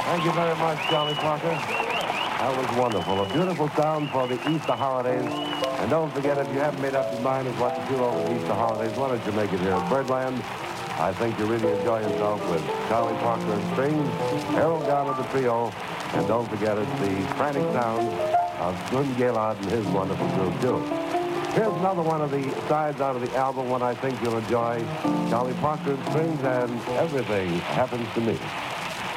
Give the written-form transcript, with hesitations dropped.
Thank you very much, Charlie Parker. That was wonderful. A beautiful sound for the Easter holidays. And don't forget, if you haven't made up your mind as what to do over the Easter holidays, why don't you make it here at Birdland? I think you really enjoy yourself with Charlie Parker and Strings, Harold Garner, the trio, and don't forget it's the frantic sounds of Slim Gaillard and his wonderful group, too. Here's another one of the sides out of the album, one I think you'll enjoy. Charlie Parker and Strings and Everything Happens to Me.